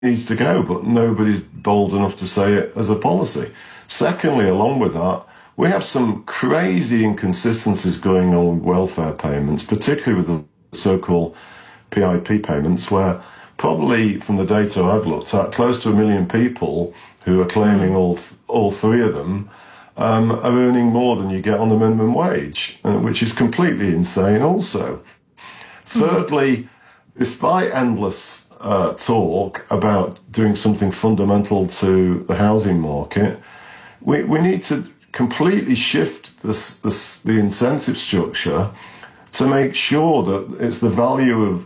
needs to go, but nobody's bold enough to say it as a policy. Secondly, along with that, we have some crazy inconsistencies going on with welfare payments, particularly with the so-called PIP payments, where probably from the data I've looked at, close to 1 million people who are claiming all three of them are earning more than you get on the minimum wage, which is completely insane also. Thirdly, despite endless talk about doing something fundamental to the housing market, we need to completely shift the incentive structure to make sure that it's the value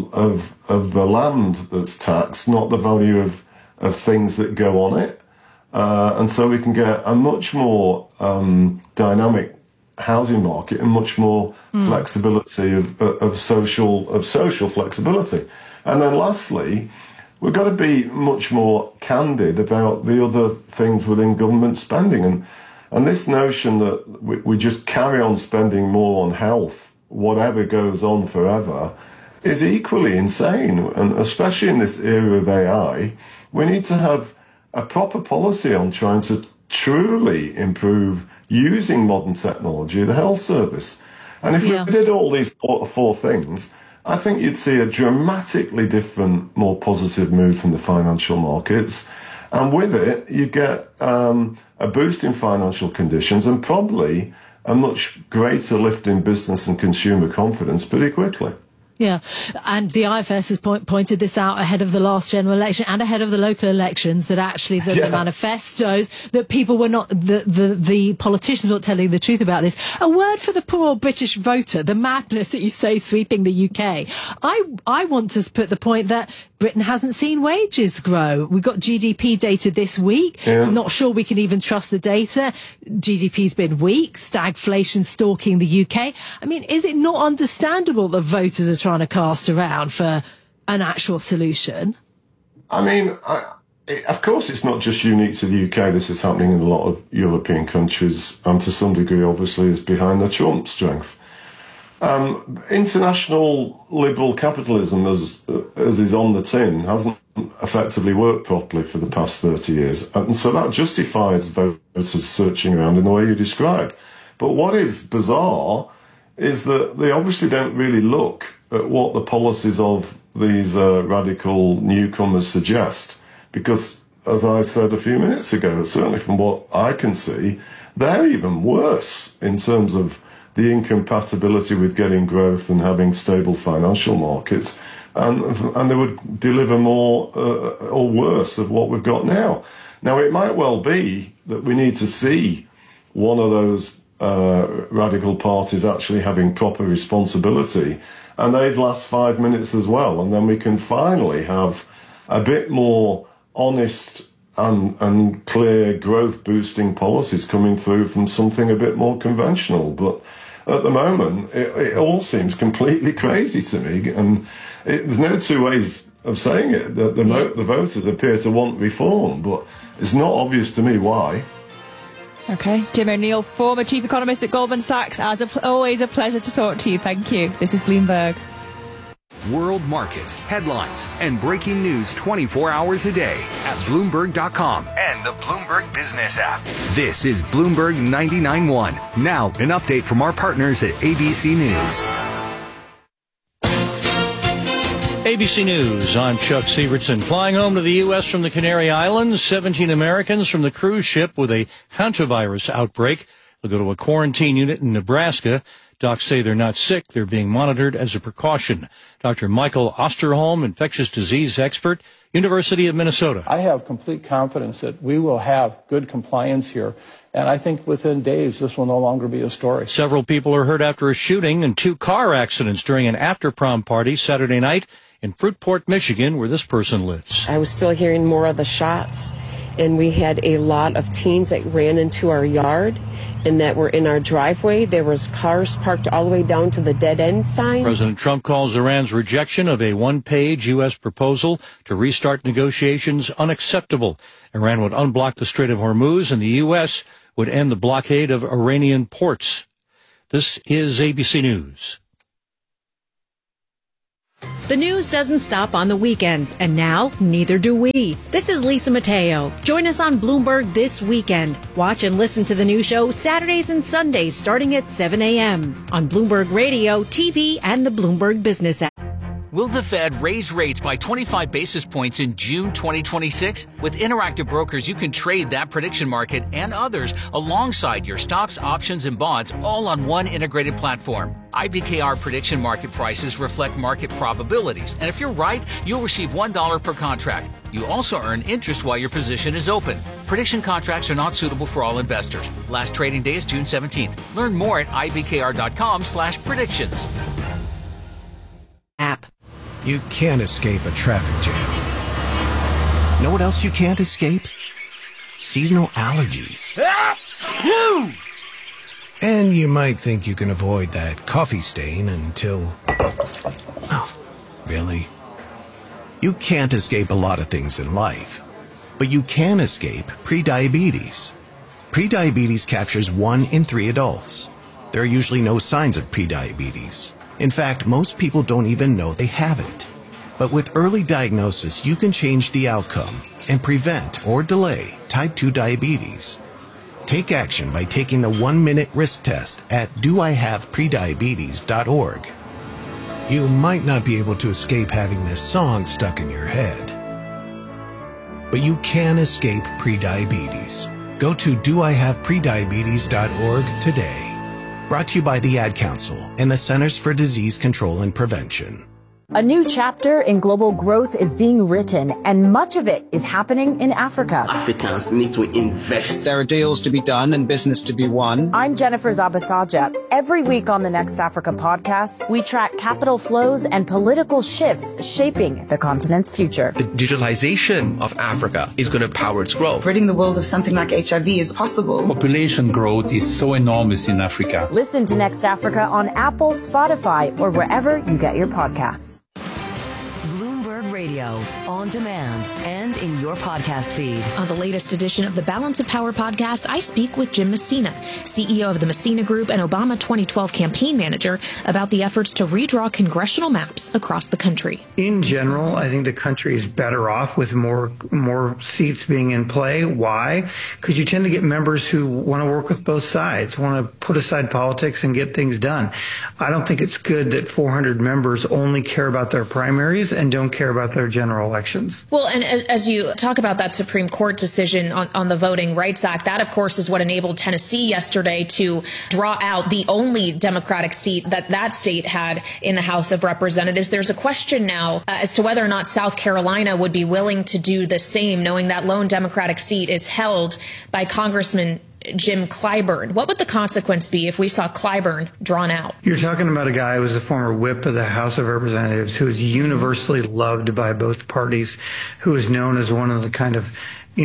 of the land that's taxed, not the value of things that go on it. And so we can get a much more dynamic housing market and much more flexibility of social flexibility. And then lastly, we've got to be much more candid about the other things within government spending. And this notion that we just carry on spending more on health, whatever goes on forever, is equally insane. And especially in this era of AI, we need to have a proper policy on trying to truly improve using modern technology, the health service. And if we did all these four things, I think you'd see a dramatically different, more positive move from the financial markets. And with it, you get a boost in financial conditions and probably a much greater lift in business and consumer confidence pretty quickly. Yeah, and the IFS has pointed this out ahead of the last general election and ahead of the local elections, that actually the manifestos, that people were not, the politicians were not telling the truth about this. A word for the poor old British voter, the madness that you say sweeping the UK. I want to put the point that Britain hasn't seen wages grow. We got GDP data this week. Yeah. I'm not sure we can even trust the data. GDP's been weak, stagflation stalking the UK. I mean, is it not understandable that voters are trying to cast around for an actual solution? I mean, of course, it's not just unique to the UK. This is happening in a lot of European countries, and to some degree, obviously, is behind the Trump strength. International liberal capitalism, as is on the tin, hasn't effectively worked properly for the past 30 years. And so that justifies voters searching around in the way you described. But what is bizarre is that they obviously don't really look at what the policies of these radical newcomers suggest. Because, as I said a few minutes ago, certainly from what I can see, they're even worse in terms of the incompatibility with getting growth and having stable financial markets, and they would deliver more or worse of what we've got now. Now, it might well be that we need to see one of those radical parties actually having proper responsibility, and they'd last 5 minutes as well, and then we can finally have a bit more honest and clear growth-boosting policies coming through from something a bit more conventional. But at the moment, it all seems completely crazy to me, and there's no two ways of saying it. The voters appear to want reform, but it's not obvious to me why. Okay. Jim O'Neill, former chief economist at Goldman Sachs. As always, a pleasure to talk to you. Thank you. This is Bloomberg. World markets, headlines, and breaking news 24 hours a day at Bloomberg.com and the Bloomberg Business app. This is Bloomberg 99.1. Now, an update from our partners at ABC News. ABC News, I'm Chuck Sievertson. Flying home to the U.S. from the Canary Islands, 17 Americans from the cruise ship with a hantavirus outbreak. They'll go to a quarantine unit in Nebraska. Docs say they're not sick. They're being monitored as a precaution. Dr. Michael Osterholm, infectious disease expert, University of Minnesota. I have complete confidence that we will have good compliance here. And I think within days, this will no longer be a story. Several people are hurt after a shooting and 2 car accidents during an after-prom party Saturday night in Fruitport, Michigan, where this person lives. I was still hearing more of the shots, and we had a lot of teens that ran into our yard and that were in our driveway. There was cars parked all the way down to the dead end sign. President Trump calls Iran's rejection of a one-page U.S. proposal to restart negotiations unacceptable. Iran would unblock the Strait of Hormuz, and the U.S. would end the blockade of Iranian ports. This is ABC News. The news doesn't stop on the weekends, and now neither do we. This is Lisa Mateo. Join us on Bloomberg this weekend. Watch and listen to the new show Saturdays and Sundays starting at 7 a.m. on Bloomberg Radio, TV, and the Bloomberg Business app. Will the Fed raise rates by 25 basis points in June 2026? With Interactive Brokers, you can trade that prediction market and others alongside your stocks, options, and bonds all on one integrated platform. IBKR prediction market prices reflect market probabilities, and if you're right, you'll receive $1 per contract. You also earn interest while your position is open. Prediction contracts are not suitable for all investors. Last trading day is June 17th. Learn more at ibkr.com/predictions. App. You can't escape a traffic jam. Know what else you can't escape? Seasonal allergies. And you might think you can avoid that coffee stain until... Oh, really? You can't escape a lot of things in life, but you can escape prediabetes. Prediabetes captures 1 in 3 adults. There are usually no signs of prediabetes. In fact, most people don't even know they have it. But with early diagnosis, you can change the outcome and prevent or delay type 2 diabetes. Take action by taking the 1-minute risk test at doihaveprediabetes.org. You might not be able to escape having this song stuck in your head, but you can escape prediabetes. Go to doihaveprediabetes.org today. Brought to you by the Ad Council and the Centers for Disease Control and Prevention. A new chapter in global growth is being written, and much of it is happening in Africa. Africans need to invest. There are deals to be done and business to be won. I'm Jennifer Zabasaja. Every week on the Next Africa podcast, we track capital flows and political shifts shaping the continent's future. The digitalization of Africa is going to power its growth. Ridding the world of something like HIV is possible. Population growth is so enormous in Africa. Listen to Next Africa on Apple, Spotify, or wherever you get your podcasts. Radio, on demand, and in your podcast feed. On the latest edition of the Balance of Power podcast, I speak with Jim Messina, CEO of the Messina Group and Obama 2012 campaign manager, about the efforts to redraw congressional maps across the country. In general, I think the country is better off with more seats being in play. Why? Because you tend to get members who want to work with both sides, want to put aside politics and get things done. I don't think it's good that 400 members only care about their primaries and don't care about their general elections. Well, and as you talk about that Supreme Court decision on the Voting Rights Act, that, of course, is what enabled Tennessee yesterday to draw out the only Democratic seat that state had in the House of Representatives. There's a question now as to whether or not South Carolina would be willing to do the same, knowing that lone Democratic seat is held by Congressman Jim Clyburn. What would the consequence be if we saw Clyburn drawn out? You're talking about a guy who was the former whip of the House of Representatives, who is universally loved by both parties, who is known as one of the kind of,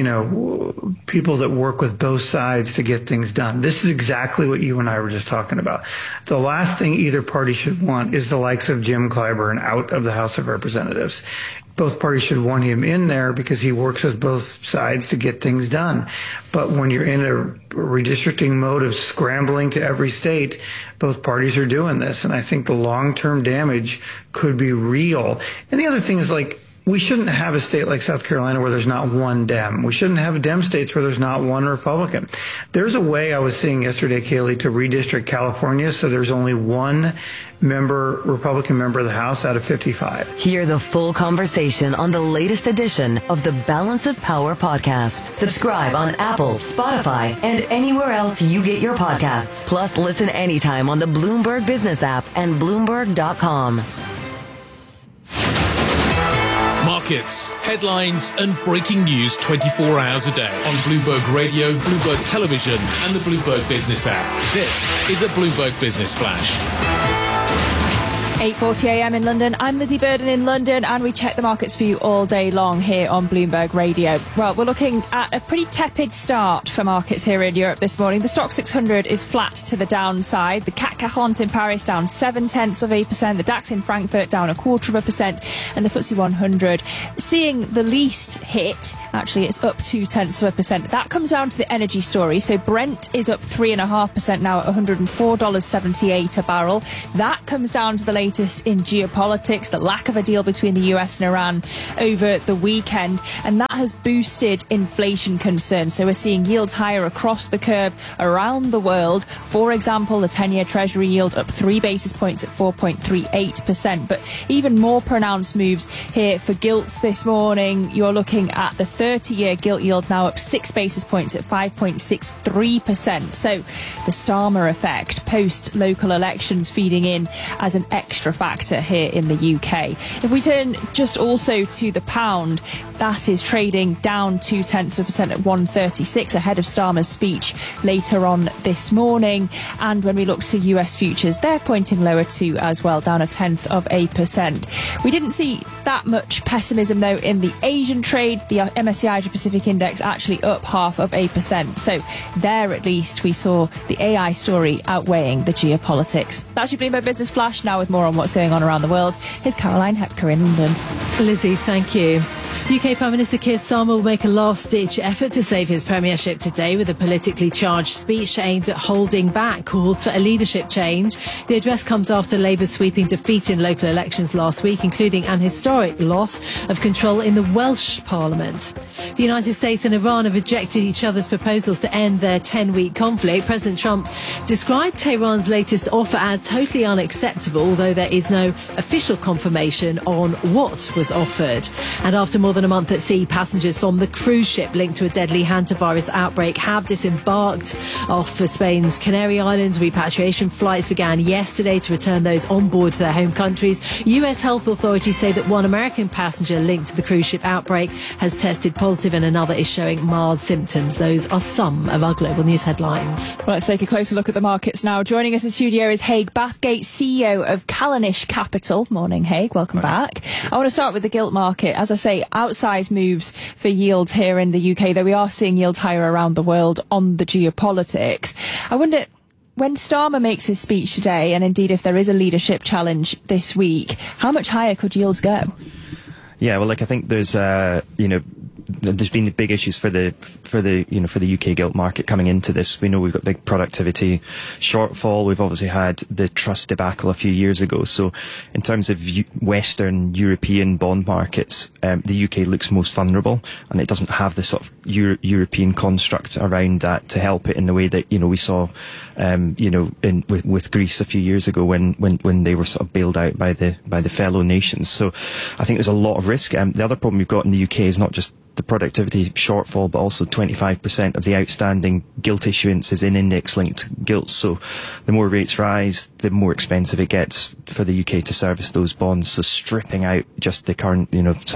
people that work with both sides to get things done. This is exactly what you and I were just talking about. The last thing either party should want is the likes of Jim Clyburn out of the House of Representatives. Both parties should want him in there because he works with both sides to get things done. But when you're in a redistricting mode of scrambling to every state, both parties are doing this. And I think the long-term damage could be real. And the other thing is, we shouldn't have a state like South Carolina where there's not one Dem. We shouldn't have Dem states where there's not one Republican. There's a way, I was seeing yesterday, Kaylee, to redistrict California so there's only one Republican member of the House out of 55. Hear the full conversation on the latest edition of the Balance of Power podcast. Subscribe on Apple, Spotify, and anywhere else you get your podcasts. Plus, listen anytime on the Bloomberg Business app and Bloomberg.com. Markets, headlines, and breaking news 24 hours a day on Bloomberg Radio, Bloomberg Television, and the Bloomberg Business app. This is a Bloomberg Business Flash. 8:40 a.m. in London. I'm Lizzie Burden in London, and we check the markets for you all day long here on Bloomberg Radio. Well, we're looking at a pretty tepid start for markets here in Europe this morning. The Stoxx 600 is flat to the downside. The CAC 40 in Paris down 0.7%. The DAX in Frankfurt down 0.25%, and the FTSE 100 seeing the least hit Actually, it's up 0.2%. That comes down to the energy story. So Brent is up 3.5% now at $104.78 a barrel. That comes down to the latest in geopolitics, the lack of a deal between the US and Iran over the weekend, and that has boosted inflation concerns. So we're seeing yields higher across the curve around the world. For example, the 10-year Treasury yield up 3 basis points at 4.38%. But even more pronounced moves here for gilts this morning. You're looking at the 30-year gilt yield now up 6 basis points at 5.63%. So the Starmer effect post local elections feeding in as an extra factor here in the UK. If we turn just also to the pound, that is trading down 0.2% at 136 ahead of Starmer's speech later on this morning. And when we look to US futures, they're pointing lower too as well, down 0.1%. We didn't see that much pessimism though in the Asian trade. The MSCI Asia Pacific Index actually up 0.5%. So there at least we saw the AI story outweighing the geopolitics. That's your Bloomberg Business Flash. Now with more on what's going on around the world, here's Caroline Hepker in London. Lizzie, thank you. UK Prime Minister Keir Starmer will make a last-ditch effort to save his premiership today with a politically charged speech aimed at holding back calls for a leadership change. The address comes after Labour's sweeping defeat in local elections last week, including an historic loss of control in the Welsh Parliament. The United States and Iran have rejected each other's proposals to end their 10-week conflict. President Trump described Tehran's latest offer as totally unacceptable, although there is no official confirmation on what was offered. And after more than a month at sea, passengers from the cruise ship linked to a deadly hantavirus outbreak have disembarked off for Spain's Canary Islands. Repatriation flights began yesterday to return those on board to their home countries. US health authorities say that one American passenger linked to the cruise ship outbreak has tested positive and another is showing mild symptoms. Those are some of our global news headlines. Well, let's take a closer look at the markets now. Joining us in studio is Haig Bathgate, CEO of Callanish Capital. Morning, Haig. Welcome back. I want to start with the gilt market. As I say, outsized moves for yields here in the UK, though we are seeing yields higher around the world on the geopolitics. I wonder, when Starmer makes his speech today, and indeed if there is a leadership challenge this week, how much higher could yields go? Yeah, well, I think there's there's been big issues for the UK gilt market coming into this. We know we've got big productivity shortfall. We've obviously had the trust debacle a few years ago. So in terms of Western European bond markets, the UK looks most vulnerable, and it doesn't have the sort of European construct around that to help it in the way that we saw with Greece a few years ago when they were sort of bailed out by the fellow nations. So I think there's a lot of risk. The other problem we've got in the UK is not just the productivity shortfall, but also 25% of the outstanding gilt issuance is in index-linked gilts. So the more rates rise, the more expensive it gets for the UK to service those bonds. So stripping out just the current,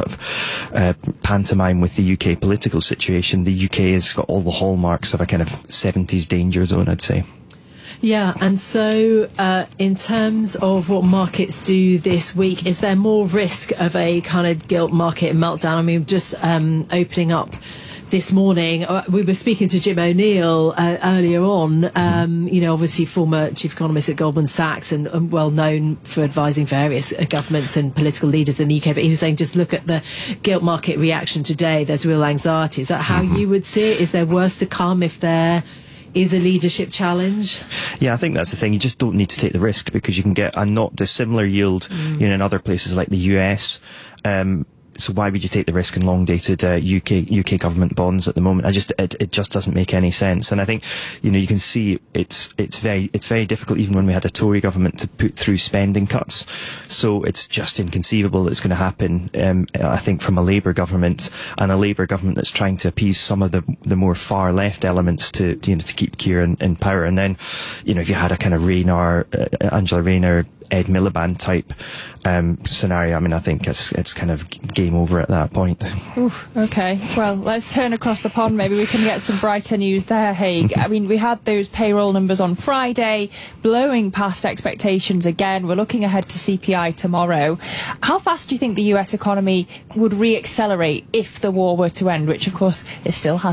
pantomime with the UK political situation, the UK has got all the hallmarks of a kind of 70s danger zone, I'd say. Yeah, and so in terms of what markets do this week, is there more risk of a kind of gilt market meltdown? I mean, just opening up this morning, we were speaking to Jim O'Neill earlier on, obviously former chief economist at Goldman Sachs and well known for advising various governments and political leaders in the UK. But he was saying, just look at the gilt market reaction today. There's real anxiety. Is that how you would see it? Is there worse to come if there is a leadership challenge? Yeah, I think that's the thing. You just don't need to take the risk because you can get a not dissimilar yield in other places like the US. So why would you take the risk in long-dated UK government bonds at the moment? It just doesn't make any sense. And I think you can see it's very difficult even when we had a Tory government to put through spending cuts. So it's just inconceivable that it's going to happen. I think from a Labour government, and a Labour government that's trying to appease some of the more far left elements to keep Keir in power. And then if you had a kind of Angela Rayner, Ed Miliband type scenario, I mean, I think it's kind of game over at that point. Oof, okay, well, let's turn across the pond. Maybe we can get some brighter news there, Haig. I mean, we had those payroll numbers on Friday, blowing past expectations again. We're looking ahead to CPI tomorrow. How fast do you think the US economy would re-accelerate if the war were to end, which, of course, it still hasn't?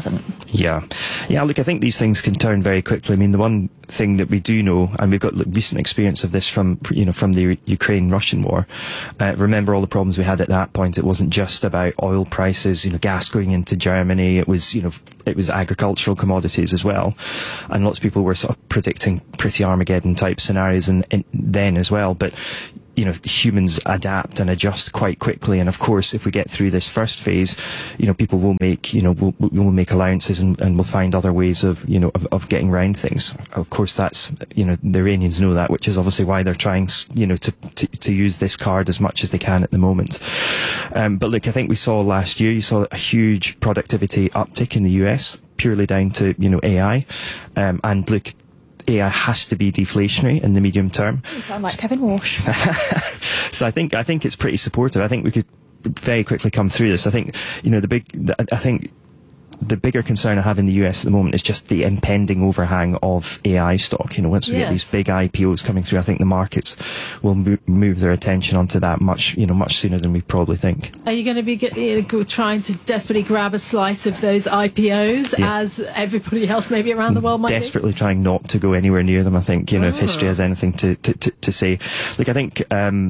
Yeah. Look, I think these things can turn very quickly. I mean, the one thing that we do know, and we've got recent experience of this from the Ukraine-Russian war. Remember all the problems we had at that point. It wasn't just about oil prices, gas going into Germany. It was agricultural commodities as well. And lots of people were sort of predicting pretty Armageddon type scenarios and then as well. But humans adapt and adjust quite quickly, and of course, if we get through this first phase, people will make, will make allowances and will find other ways of getting around things. Of course, that's, the Iranians know that, which is obviously why they're trying, to use this card as much as they can at the moment. But look, I think we saw last year, you saw a huge productivity uptick in the US, purely down to, AI. And look, AI has to be deflationary in the medium term. You sound like Kevin Walsh. So I think it's pretty supportive. I think we could very quickly come through this. I think, the bigger concern I have in the US at the moment is just the impending overhang of AI stock. Once we get these big IPOs coming through, I think the markets will move their attention onto that much sooner than we probably think. Are you going to be trying to desperately grab a slice of those IPOs as everybody else maybe around the world might desperately trying not to go anywhere near them, I think, if history has anything to say. Look, I think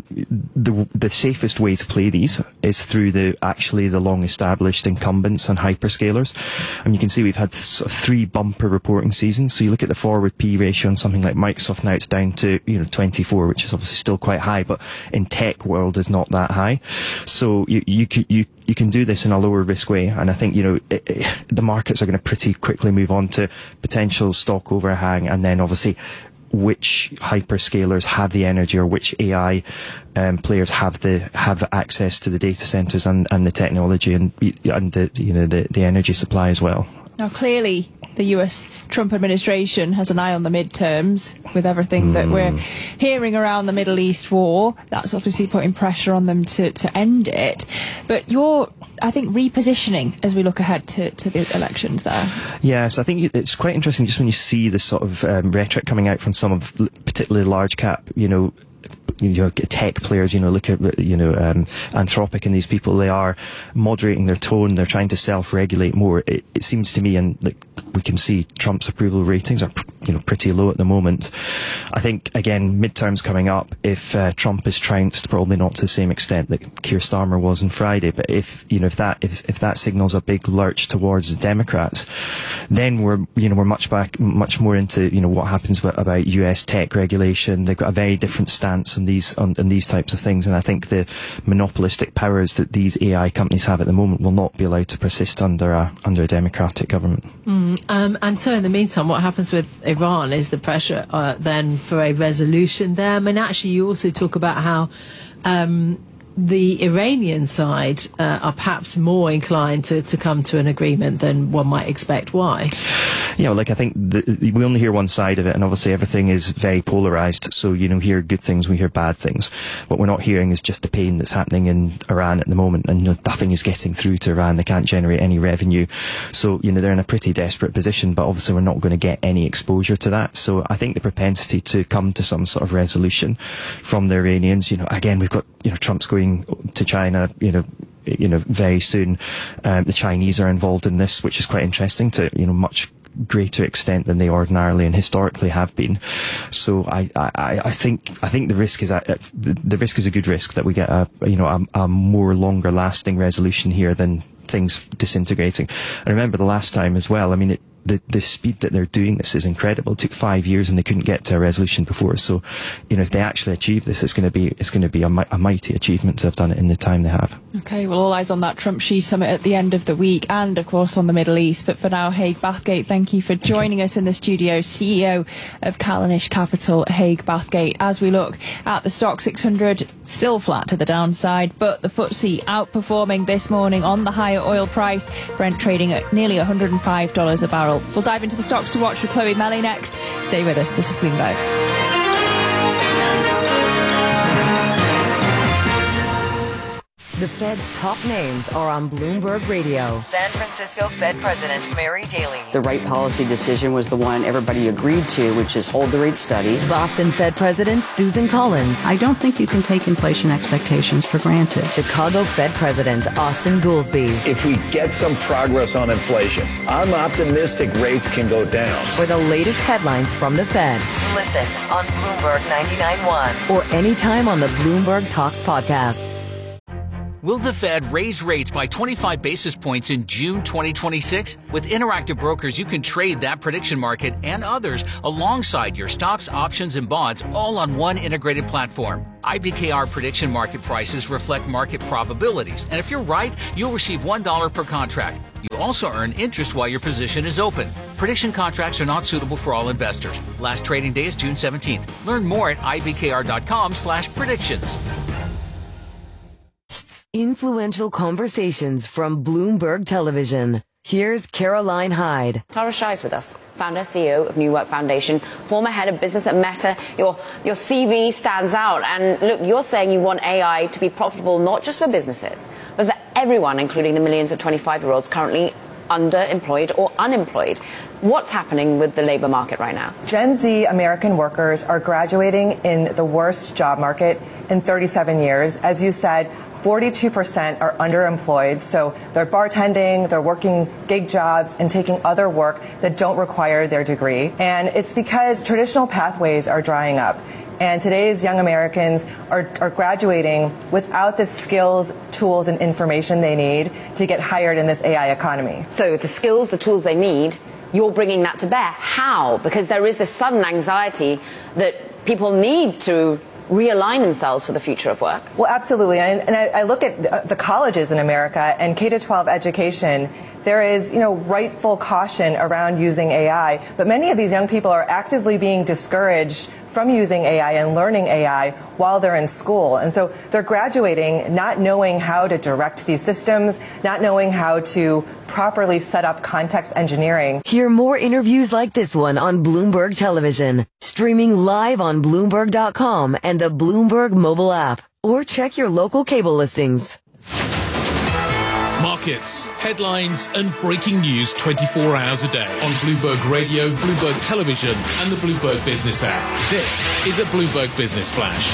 the safest way to play these is through the long established incumbents and hyperscalers. And you can see we've had sort of 3 bumper reporting seasons. So you look at the forward P ratio on something like Microsoft now, it's down to 24, which is obviously still quite high, but in tech world is not that high. So you can do this in a lower risk way, and I think the markets are going to pretty quickly move on to potential stock overhang, and then obviously which hyperscalers have the energy, or which AI players have access to the data centers and the technology and the energy supply as well. Now, clearly, the US Trump administration has an eye on the midterms with everything that we're hearing around the Middle East war. That's obviously putting pressure on them to end it. But you're, I think, repositioning as we look ahead to the elections there. Yes, I think it's quite interesting just when you see the sort of rhetoric coming out from some of particularly large cap, tech players, look at, Anthropic and these people, they are moderating their tone, they're trying to self-regulate more. It seems to me, and we can see Trump's approval ratings are, pretty low at the moment. I think, again, midterms coming up, if Trump is trounced, probably not to the same extent that Keir Starmer was on Friday, but if that signals a big lurch towards the Democrats, then we're much more into, what happens about US tech regulation. They've got a very different stance on these types of things, and I think the monopolistic powers that these AI companies have at the moment will not be allowed to persist under a democratic government. And so in the meantime, what happens with Iran is the pressure then for a resolution there. I mean, actually, you also talk about how the Iranian side are perhaps more inclined to come to an agreement than one might expect. Why? Yeah, I think we only hear one side of it, and obviously everything is very polarised. So, hear good things, we hear bad things. What we're not hearing is just the pain that's happening in Iran at the moment, and nothing is getting through to Iran. They can't generate any revenue. So, they're in a pretty desperate position, but obviously we're not going to get any exposure to that. So I think the propensity to come to some sort of resolution from the Iranians, again, we've got, Trump's going to China, very soon. The Chinese are involved in this, which is quite interesting to, much greater extent than they ordinarily and historically have been. So I think the risk is a good risk that we get a more longer lasting resolution here than things disintegrating. And remember the last time as well, I mean, the speed that they're doing this is incredible. It took 5 years and they couldn't get to a resolution before. So, if they actually achieve this, it's going to be a mighty achievement to have done it in the time they have. Okay, well, all eyes on that Trump-Xi summit at the end of the week, and of course on the Middle East. But for now, Haig Bathgate, thank you for joining us in the studio, CEO of Callanish Capital, Haig Bathgate. As we look at the Stock 600, still flat to the downside, but the FTSE outperforming this morning on the higher oil price. Brent trading at nearly $105 a barrel. We'll dive into the stocks to watch with Chloe Melly next. Stay with us. This is Bloomberg. The Fed's top names are on Bloomberg Radio. San Francisco Fed President Mary Daly. The right policy decision was the one everybody agreed to, which is hold the rate steady. Boston Fed President Susan Collins. I don't think you can take inflation expectations for granted. Chicago Fed President Austin Goolsbee. If we get some progress on inflation, I'm optimistic rates can go down. For the latest headlines from the Fed, listen on Bloomberg 99.1 or anytime on the Bloomberg Talks podcast. Will the Fed raise rates by 25 basis points in June 2026? With Interactive Brokers, you can trade that prediction market and others alongside your stocks, options, and bonds, all on one integrated platform. IBKR prediction market prices reflect market probabilities, and if you're right, you'll receive $1 per contract. You also earn interest while your position is open. Prediction contracts are not suitable for all investors. Last trading day is June 17th. Learn more at ibkr.com/predictions. Influential conversations from Bloomberg Television. Here's Caroline Hyde. Tara Shah is with us, founder, CEO of New Work Foundation, former head of business at Meta. Your CV stands out. And look, you're saying you want AI to be profitable not just for businesses, but for everyone, including the millions of 25-year-olds currently underemployed or unemployed. What's happening with the labor market right now? Gen Z American workers are graduating in the worst job market in 37 years. As you said, 42% are underemployed, so they're bartending, they're working gig jobs and taking other work that don't require their degree. And it's because traditional pathways are drying up. And today's young Americans are graduating without the skills, tools, and information they need to get hired in this AI economy. So the skills, the tools they need, you're bringing that to bear. How? Because there is this sudden anxiety that people need to realign themselves for the future of work. Well, absolutely. And I look at the colleges in America and K-12 education. There is, rightful caution around using AI, but many of these young people are actively being discouraged from using AI and learning AI while they're in school. And so they're graduating not knowing how to direct these systems, not knowing how to properly set up context engineering. Hear more interviews like this one on Bloomberg Television, streaming live on Bloomberg.com and the Bloomberg mobile app, or check your local cable listings. Markets, headlines, and breaking news 24 hours a day on Bloomberg Radio, Bloomberg Television, and the Bloomberg Business app. This is a Bloomberg Business Flash.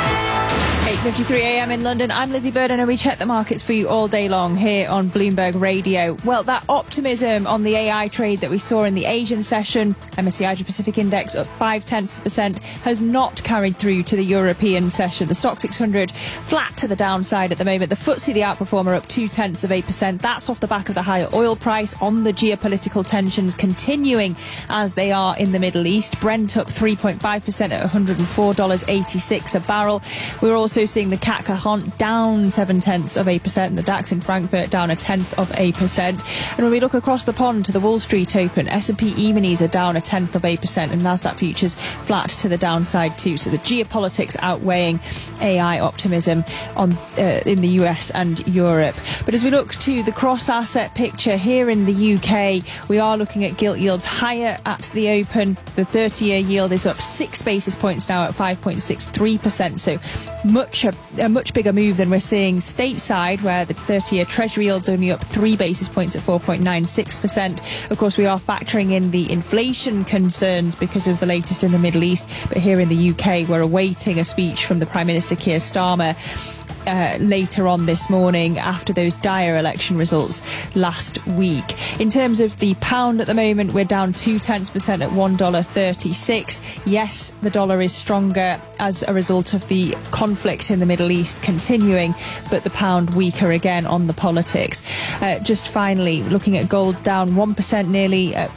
8:53 a.m. in London. I'm Lizzie Burden, and we check the markets for you all day long here on Bloomberg Radio. Well, that optimism on the AI trade that we saw in the Asian session, MSCI Asia Pacific Index up 0.5%, has not carried through to the European session. The Stock 600 flat to the downside at the moment. The FTSE, the outperformer, up 0.2%. That's off the back of the higher oil price on the geopolitical tensions continuing as they are in the Middle East. Brent up 3.5% at $104.86 a barrel. We're also seeing the CAC Quarante down 0.7%, and the DAX in Frankfurt down 0.1%. And when we look across the pond to the Wall Street Open, S&P E-minis are down 0.1%, and Nasdaq futures flat to the downside too. So the geopolitics outweighing AI optimism in the US and Europe. But as we look to the cross-asset picture here in the UK, we are looking at gilt yields higher at the open. The 30-year yield is up 6 basis points now at 5.63%. So a much bigger move than we're seeing stateside, where the 30-year Treasury yield's only up 3 basis points at 4.96%. Of course, we are factoring in the inflation concerns because of the latest in the Middle East. But here in the UK, we're awaiting a speech from the Prime Minister Keir Starmer later on this morning after those dire election results last week. In terms of the pound at the moment, we're down 0.2% at $1.36. Yes, the dollar is stronger as a result of the conflict in the Middle East continuing, but the pound weaker again on the politics. Just finally, looking at gold, down 1% nearly at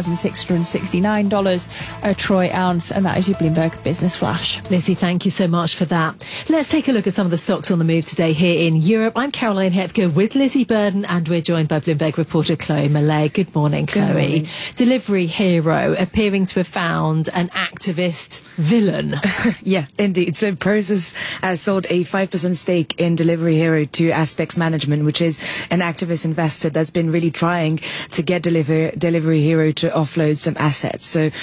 $4,669 a troy ounce, and that is your Bloomberg Business Flash. Lizzie, thank you so much for that. Let's take a look at some of the stocks on the move today here in Europe. I'm Caroline Hepker with Lizzie Burden, and we're joined by Bloomberg reporter Chloe Millay. Good morning, Chloe. Good morning. Delivery Hero appearing to have found an activist villain. Yeah, indeed. So Prosus sold a 5% stake in Delivery Hero to Aspects Management, which is an activist investor that's been really trying to get Delivery Hero to offload some assets. So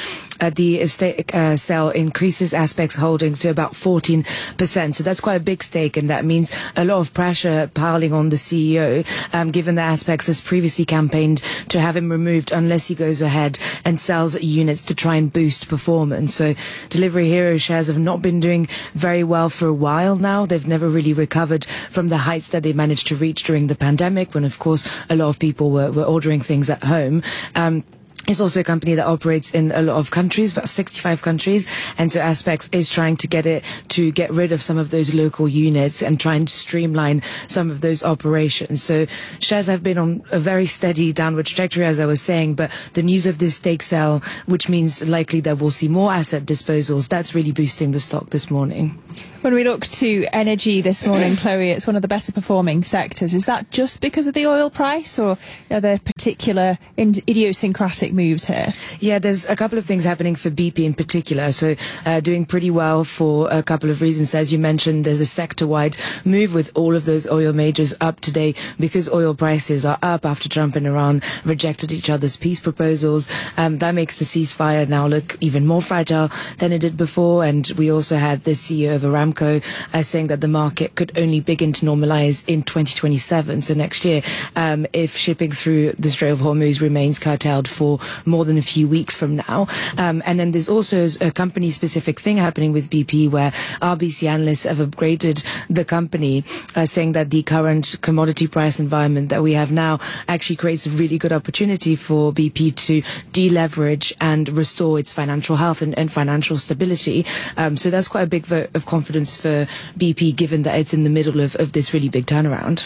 the stake sale increases Aspec's holdings to about 14%. So that's quite a big stake, and that means a lot of pressure piling on the CEO, given that Aspec's has previously campaigned to have him removed unless he goes ahead and sells units to try and boost performance. So Delivery Hero shares have not been doing very well for a while now. They've never really recovered from the heights that they managed to reach during the pandemic, when of course a lot of people were ordering things at home. It's also a company that operates in a lot of countries, about 65 countries, and so Aspects is trying to get rid of some of those local units and trying to streamline some of those operations. So shares have been on a very steady downward trajectory, as I was saying, but the news of this stake sale, which means likely that we'll see more asset disposals, that's really boosting the stock this morning. When we look to energy this morning, Chloe, it's one of the better performing sectors. Is that just because of the oil price, or are there particular idiosyncratic moves here? Yeah, there's a couple of things happening for BP in particular. So doing pretty well for a couple of reasons. As you mentioned, there's a sector-wide move with all of those oil majors up today because oil prices are up after Trump and Iran rejected each other's peace proposals. That makes the ceasefire now look even more fragile than it did before. And we also had the CEO of Aramco saying that the market could only begin to normalize in 2027, so next year, if shipping through the Strait of Hormuz remains curtailed for more than a few weeks from now. And then there's also a company-specific thing happening with BP where RBC analysts have upgraded the company, saying that the current commodity price environment that we have now actually creates a really good opportunity for BP to deleverage and restore its financial health and financial stability. So that's quite a big vote of confidence for BP, given that it's in the middle of this really big turnaround.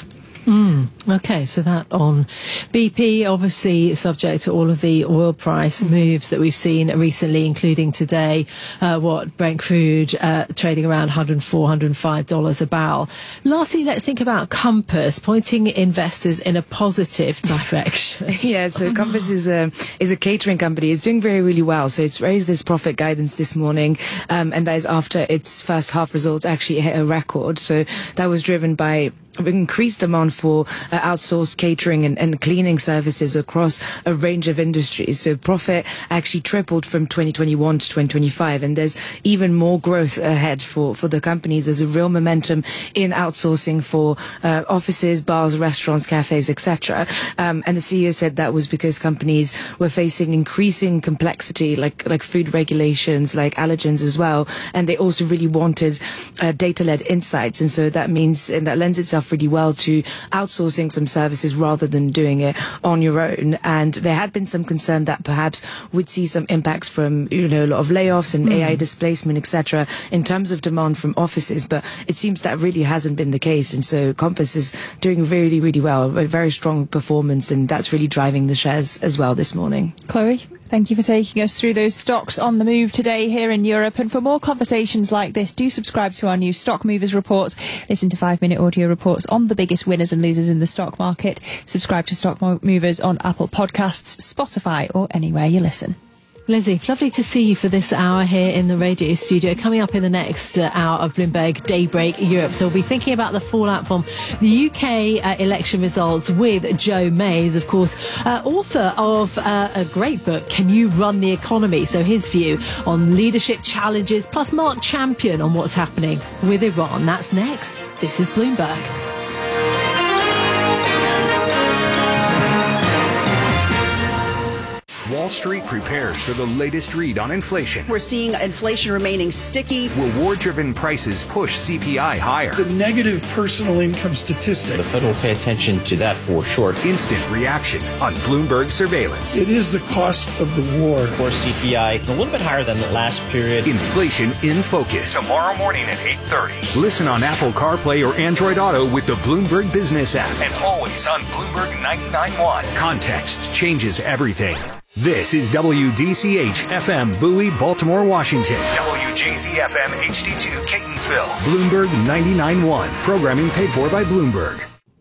Okay, so that on BP, obviously subject to all of the oil price moves that we've seen recently, including today, Brent crude trading around $104, $105 a barrel. Lastly, let's think about Compass, pointing investors in a positive direction. Yeah, so Compass is a catering company. It's doing really well. So it's raised its profit guidance this morning, and that is after its first half results actually hit a record. So that was driven by increased demand for outsourced catering and cleaning services across a range of industries. So profit actually tripled from 2021 to 2025, and there's even more growth ahead for the companies. There's a real momentum in outsourcing for offices, bars, restaurants, cafes, etc. And the CEO said that was because companies were facing increasing complexity, like food regulations, like allergens as well, and they also really wanted data-led insights, and so that means, and that lends itself really well to outsourcing some services rather than doing it on your own. And there had been some concern that perhaps we'd see some impacts from a lot of layoffs and AI displacement, etc., in terms of demand from offices, but it seems that really hasn't been the case. And so Compass is doing really well, a very strong performance, and that's really driving the shares as well this morning. Chloe, thank you for taking us through those stocks on the move today here in Europe. And for more conversations like this, do subscribe to our new Stock Movers reports. Listen to 5-minute audio reports on the biggest winners and losers in the stock market. Subscribe to Stock Movers on Apple Podcasts, Spotify, or anywhere you listen. Lizzie, lovely to see you for this hour here in the radio studio. Coming up in the next hour of Bloomberg Daybreak Europe. So we'll be thinking about the fallout from the UK election results with Joe Mays, of course, author of a great book, Can You Run the Economy? So his view on leadership challenges, plus Mark Champion on what's happening with Iran. That's next. This is Bloomberg. Wall Street prepares for the latest read on inflation. We're seeing inflation remaining sticky. Reward-driven prices push CPI higher. The negative personal income statistic. The Fed will pay attention to that for sure. Instant reaction on Bloomberg Surveillance. It is the cost of the war. For CPI, a little bit higher than the last period. Inflation in Focus. Tomorrow morning at 8:30. Listen on Apple CarPlay or Android Auto with the Bloomberg Business app. And always on Bloomberg 99.1. Context changes everything. This is WDCH FM Bowie, Baltimore, Washington. WJZ FM HD2 Catonsville. Bloomberg 99.1. Programming paid for by Bloomberg.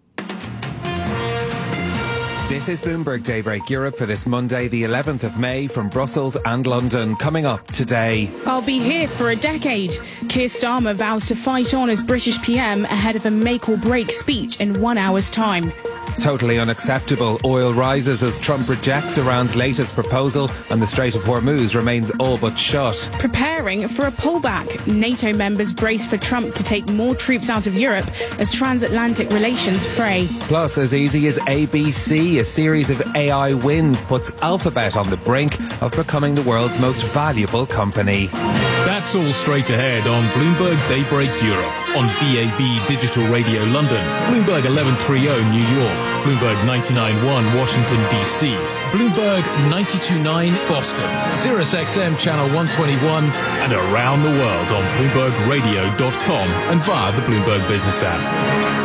This is Bloomberg Daybreak Europe for this Monday, the 11th of May, from Brussels and London. Coming up today. I'll be here for a decade. Keir Starmer vows to fight on as British PM ahead of a make or break speech in 1 hour's time. Totally unacceptable. Oil rises as Trump rejects Iran's latest proposal and the Strait of Hormuz remains all but shut. Preparing for a pullback. NATO members brace for Trump to take more troops out of Europe as transatlantic relations fray. Plus, as easy as ABC, a series of AI wins puts Alphabet on the brink of becoming the world's most valuable company. That's all straight ahead on Bloomberg Daybreak Europe, on DAB Digital Radio London, Bloomberg 1130 New York, Bloomberg 99.1 Washington DC, Bloomberg 92.9 Boston, Sirius XM Channel 121, and around the world on BloombergRadio.com and via the Bloomberg Business app.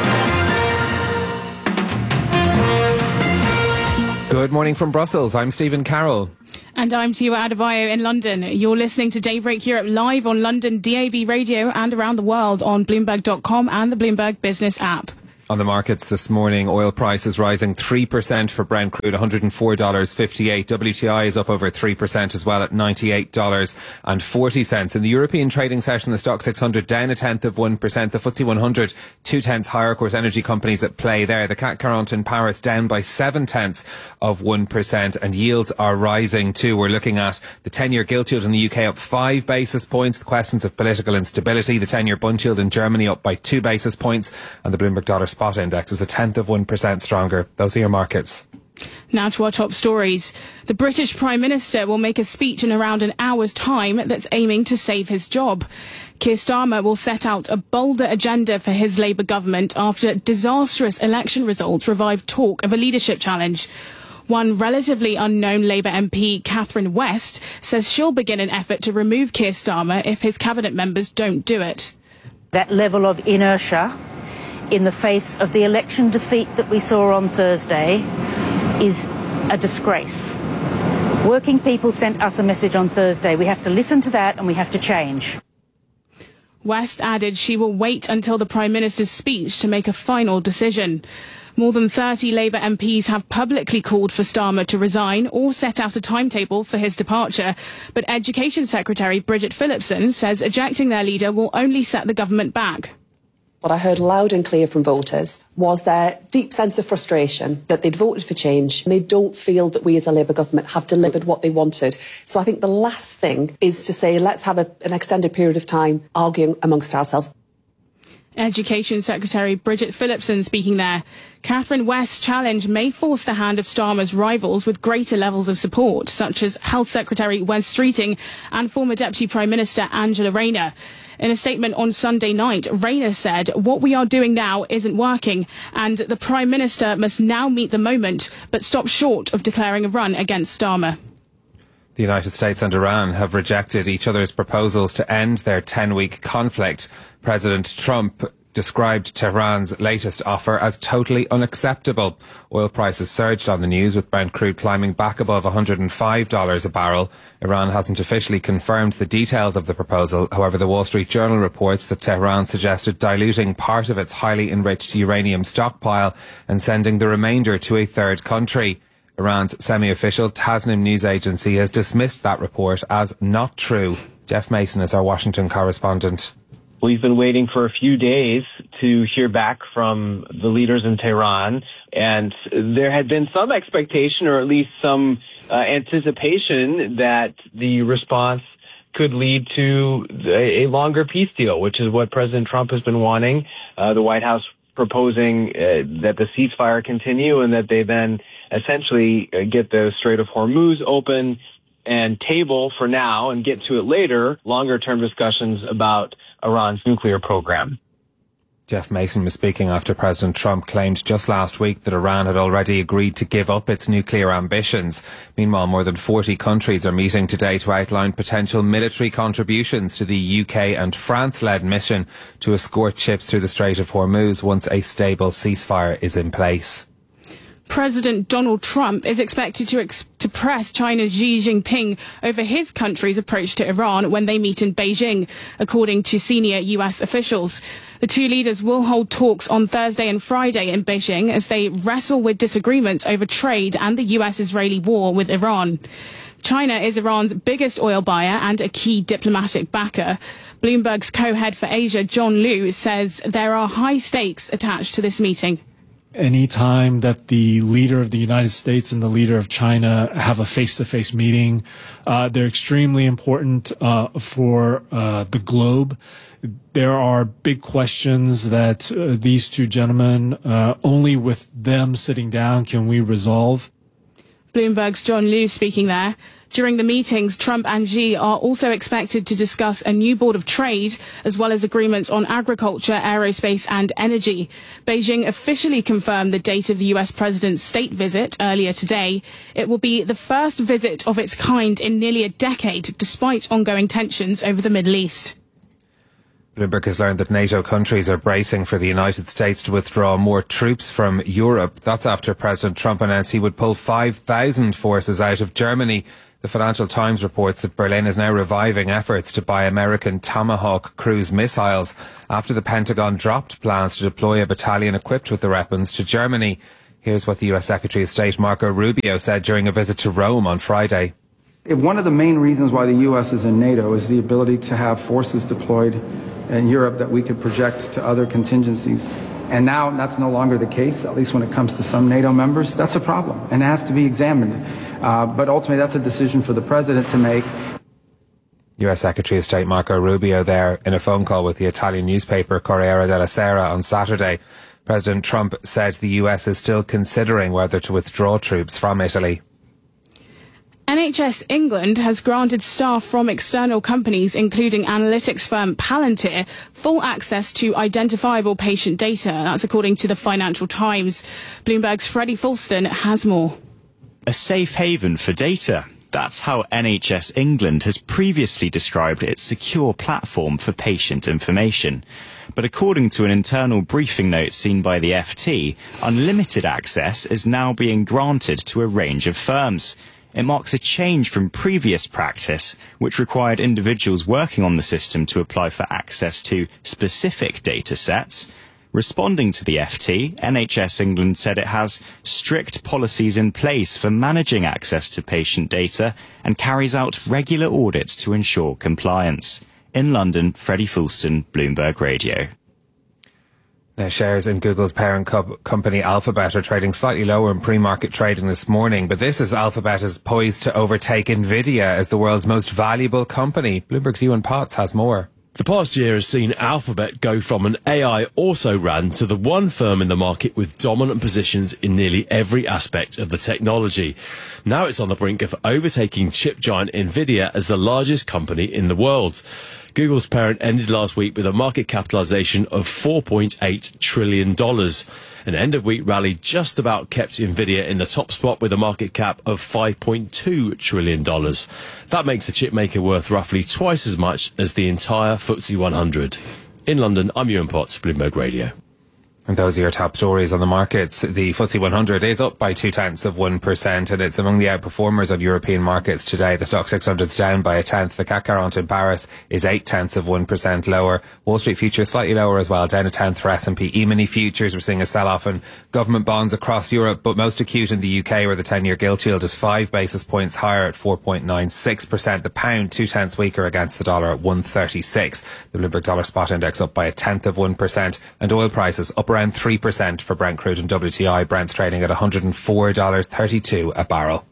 Good morning from Brussels. I'm Stephen Carroll. And I'm Tiwa Adebayo in London. You're listening to Daybreak Europe live on London DAB radio and around the world on Bloomberg.com and the Bloomberg Business app. On the markets this morning, oil prices rising 3% for Brent crude, $104.58. WTI is up over 3% as well at $98.40. In the European trading session, the Stock 600 down 0.1%. The FTSE 100 0.2 higher. Of course, energy companies at play there. The CAC 40 in Paris down by 0.7%, and yields are rising too. We're looking at the 10-year gilt yield in the UK up 5 basis points. The questions of political instability. The 10-year bund yield in Germany up by 2 basis points, and the Bloomberg dollar spot index is 0.1% stronger. Those are your markets. Now to our top stories. The British Prime Minister will make a speech in around an hour's time that's aiming to save his job. Keir Starmer will set out a bolder agenda for his Labour government after disastrous election results revived talk of a leadership challenge. One relatively unknown Labour MP, Catherine West, says she'll begin an effort to remove Keir Starmer if his cabinet members don't do it. That level of inertia in the face of the election defeat that we saw on Thursday is a disgrace. Working people sent us a message on Thursday. We have to listen to that and we have to change. West added she will wait until the Prime Minister's speech to make a final decision. More than 30 Labour MPs have publicly called for Starmer to resign or set out a timetable for his departure. But Education Secretary Bridget Phillipson says ejecting their leader will only set the government back. What I heard loud and clear from voters was their deep sense of frustration that they'd voted for change and they don't feel that we as a Labour government have delivered what they wanted. So I think the last thing is to say let's have an extended period of time arguing amongst ourselves. Education Secretary Bridget Phillipson speaking there. Catherine West's challenge may force the hand of Starmer's rivals with greater levels of support, such as Health Secretary Wes Streeting and former Deputy Prime Minister Angela Rayner. In a statement on Sunday night, Rayner said, "What we are doing now isn't working, and the Prime Minister must now meet the moment, but stop short of declaring a run against Starmer." The United States and Iran have rejected each other's proposals to end their 10-week conflict. President Trump described Tehran's latest offer as totally unacceptable. Oil prices surged on the news, with Brent crude climbing back above $105 a barrel. Iran hasn't officially confirmed the details of the proposal. However, the Wall Street Journal reports that Tehran suggested diluting part of its highly enriched uranium stockpile and sending the remainder to a third country. Iran's semi-official Tasnim news agency has dismissed that report as not true. Jeff Mason is our Washington correspondent. We've been waiting for a few days to hear back from the leaders in Tehran, and there had been some expectation, or at least some anticipation, that the response could lead to a longer peace deal, which is what President Trump has been wanting. The White House proposing that the ceasefire continue and that they then essentially get the Strait of Hormuz open and table for now and get to it later, longer-term discussions about Iran's nuclear program. Jeff Mason was speaking after President Trump claimed just last week that Iran had already agreed to give up its nuclear ambitions. Meanwhile, more than 40 countries are meeting today to outline potential military contributions to the UK and France-led mission to escort ships through the Strait of Hormuz once a stable ceasefire is in place. President Donald Trump is expected to press China's Xi Jinping over his country's approach to Iran when they meet in Beijing, according to senior US officials. The two leaders will hold talks on Thursday and Friday in Beijing as they wrestle with disagreements over trade and the US-Israeli war with Iran. China is Iran's biggest oil buyer and a key diplomatic backer. Bloomberg's co-head for Asia, John Liu, says there are high stakes attached to this meeting. any time that the leader of the United States and the leader of China have a face-to-face meeting. They're extremely important for the globe. There are big questions that these two gentlemen, only with them sitting down can we resolve. Bloomberg's John Liu speaking there. During the meetings, Trump and Xi are also expected to discuss a new board of trade, as well as agreements on agriculture, aerospace and energy. Beijing officially confirmed the date of the US president's state visit earlier today. It will be the first visit of its kind in nearly a decade, despite ongoing tensions over the Middle East. Bloomberg has learned that NATO countries are bracing for the United States to withdraw more troops from Europe. That's after President Trump announced he would pull 5,000 forces out of Germany. The Financial Times reports that Berlin is now reviving efforts to buy American Tomahawk cruise missiles after the Pentagon dropped plans to deploy a battalion equipped with the weapons to Germany. Here's what the US Secretary of State Marco Rubio said during a visit to Rome on Friday. One of the main reasons why the U.S. is in NATO is the ability to have forces deployed in Europe that we could project to other contingencies. And now that's no longer the case, at least when it comes to some NATO members. That's a problem and it has to be examined. But ultimately, that's a decision for the president to make. US Secretary of State Marco Rubio there in a phone call with the Italian newspaper Corriere della Sera on Saturday. President Trump said the US is still considering whether to withdraw troops from Italy. NHS England has granted staff from external companies, including analytics firm Palantir, full access to identifiable patient data. That's according to the Financial Times. Bloomberg's Freddie Fulston has more. A safe haven for data. That's how NHS England has previously described its secure platform for patient information. But according to an internal briefing note seen by the FT, unlimited access is now being granted to a range of firms. It marks a change from previous practice, which required individuals working on the system to apply for access to specific data sets. Responding to the FT, NHS England said it has strict policies in place for managing access to patient data and carries out regular audits to ensure compliance. In London, Freddie Fulston, Bloomberg Radio. Now, shares in Google's parent company Alphabet are trading slightly lower in pre-market trading this morning, but this is Alphabet is poised to overtake Nvidia as the world's most valuable company. Bloomberg's Ewan Potts has more. The past year has seen Alphabet go from an AI also-ran to the one firm in the market with dominant positions in nearly every aspect of the technology. Now it's on the brink of overtaking chip giant Nvidia as the largest company in the world. Google's parent ended last week with a market capitalization of $4.8 trillion. An end-of-week rally just about kept Nvidia in the top spot with a market cap of $5.2 trillion. That makes the chipmaker worth roughly twice as much as the entire FTSE 100. In London, I'm Ewan Potts, Bloomberg Radio. And those are your top stories on the markets. The FTSE 100 is up by 0.2%, and it's among the outperformers on European markets today. The Stock 600 is down by 0.1. The CAC 40 in Paris is 0.8% lower. Wall Street futures slightly lower as well, down 0.1 for S&P. E-mini futures, we're seeing a sell-off in government bonds across Europe, but most acute in the UK, where the 10-year gilt yield is 5 basis points higher at 4.96%. The pound 0.2 weaker against the dollar at 1.36. The Bloomberg Dollar Spot Index up by 0.1%, and oil prices up around 3% for Brent crude and WTI. Brent's trading at $104.32 a barrel.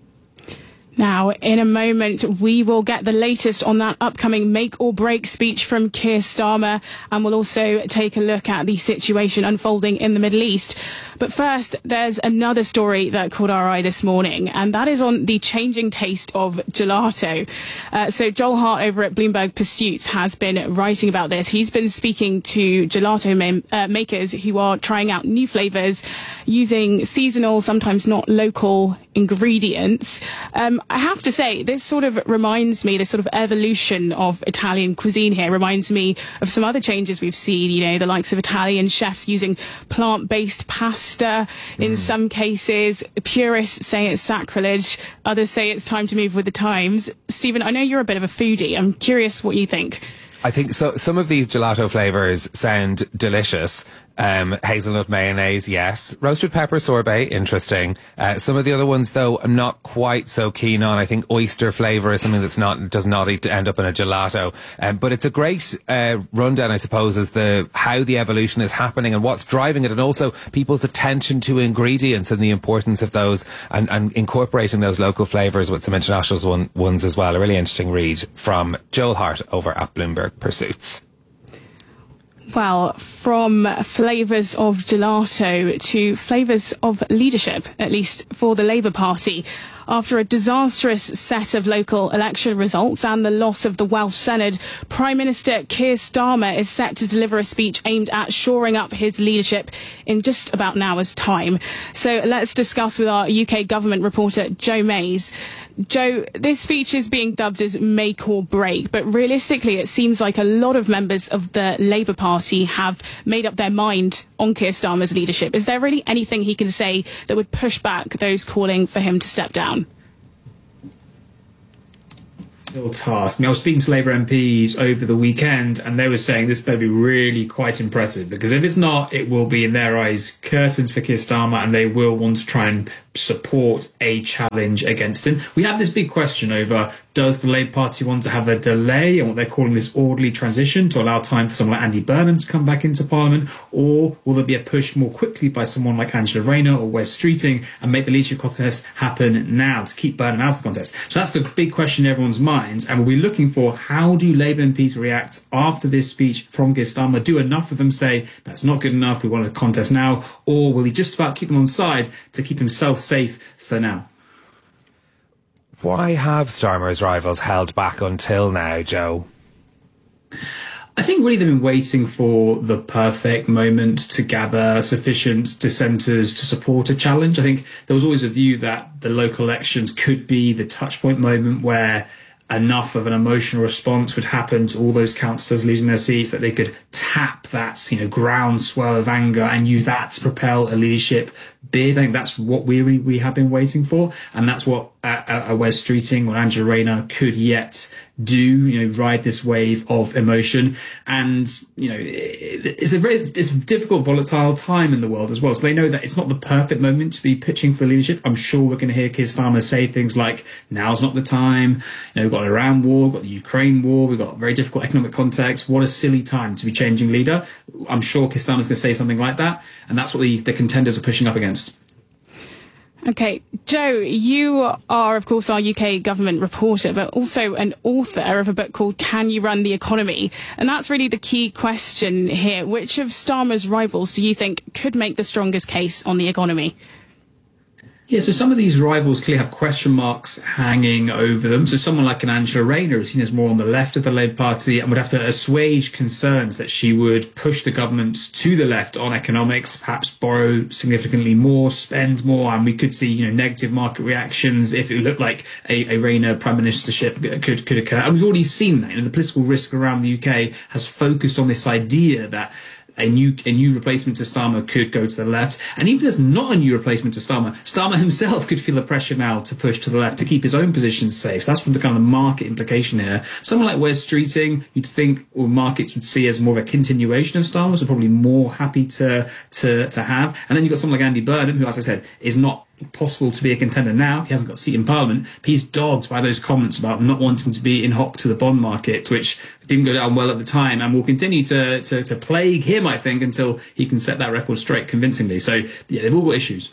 Now, in a moment, we will get the latest on that upcoming make or break speech from Keir Starmer, and we'll also take a look at the situation unfolding in the Middle East. But first, there's another story that caught our eye this morning, and that is on the changing taste of gelato. So Joel Hart over at Bloomberg Pursuits has been writing about this. He's been speaking to gelato makers who are trying out new flavours using seasonal, sometimes not local ingredients. I have to say, this sort of reminds me, this sort of evolution of Italian cuisine here reminds me of some other changes we've seen, you know, the likes of Italian chefs using plant-based pasta in some cases. Purists say it's sacrilege. Others say it's time to move with the times. Stephen, I know you're a bit of a foodie. I'm curious what you think. I think so. Some of these gelato flavours sound delicious. Hazelnut mayonnaise, yes. Roasted pepper sorbet, interesting. Some of the other ones, though, I'm not quite so keen on. I think oyster flavour is something does not need to end up in a gelato. But it's a great rundown, I suppose, as how the evolution is happening and what's driving it, and also people's attention to ingredients and the importance of those, and incorporating those local flavours with some international ones as well. A really interesting read from Joel Hart over at Bloomberg Pursuits. Well, from flavours of gelato to flavours of leadership, at least for the Labour Party. After a disastrous set of local election results and the loss of the Welsh Senedd, Prime Minister Keir Starmer is set to deliver a speech aimed at shoring up his leadership in just about an hour's time. So let's discuss with our UK government reporter, Joe Mays. Joe, this speech is being dubbed as make or break, but realistically it seems like a lot of members of the Labour Party have made up their mind on Keir Starmer's leadership. Is there really anything he can say that would push back those calling for him to step down? Task. I was speaking to Labour MPs over the weekend, and they were saying this better be really quite impressive, because if it's not, it will be, in their eyes, curtains for Keir Starmer, and they will want to try and support a challenge against him. We have this big question over, does the Labour Party want to have a delay and what they're calling this orderly transition to allow time for someone like Andy Burnham to come back into Parliament, or will there be a push more quickly by someone like Angela Rayner or Wes Streeting and make the leadership contest happen now to keep Burnham out of the contest? So that's the big question in everyone's minds, and we'll be looking for how do Labour MPs react after this speech from Keir Starmer. Do enough of them say that's not good enough, we want a contest now, or will he just about keep them on side to keep himself safe for now? Why have Starmer's rivals held back until now, Joe? I think really they've been waiting for the perfect moment to gather sufficient dissenters to support a challenge. I think there was always a view that the local elections could be the touchpoint moment where enough of an emotional response would happen to all those councillors losing their seats that they could tap that, groundswell of anger and use that to propel a leadership bid. I think that's what we have been waiting for, and that's what a Wes Streeting or Angela Rayner could yet do, ride this wave of emotion. And, it's a difficult, volatile time in the world as well. So they know that it's not the perfect moment to be pitching for leadership. I'm sure we're going to hear Keir Starmer say things like, now's not the time. We've got an Iran war, we've got the Ukraine war, we've got a very difficult economic context. What a silly time to be changing leader. I'm sure Keir Starmer's going to say something like that. And that's what the contenders are pushing up against. Okay, Joe, you are, of course, our UK government reporter, but also an author of a book called Can You Run the Economy? And that's really the key question here. Which of Starmer's rivals do you think could make the strongest case on the economy? Yeah, so some of these rivals clearly have question marks hanging over them. So someone like an Angela Rayner is seen as more on the left of the Labour Party and would have to assuage concerns that she would push the government to the left on economics, perhaps borrow significantly more, spend more, and we could see, negative market reactions if it looked like a Rayner prime ministership could occur. And we've already seen that. The political risk around the UK has focused on this idea that a new replacement to Starmer could go to the left. And even if there's not a new replacement to Starmer, Starmer himself could feel the pressure now to push to the left to keep his own position safe. So that's from the kind of market implication here. Someone like Wes Streeting, you'd think markets would see as more of a continuation of Starmer, so probably more happy to have. And then you've got someone like Andy Burnham, who, as I said, is not possible to be a contender now. He hasn't got a seat in Parliament. But he's dogged by those comments about not wanting to be in hock to the bond market, which didn't go down well at the time and will continue to plague him, I think, until he can set that record straight convincingly. So, yeah, they've all got issues.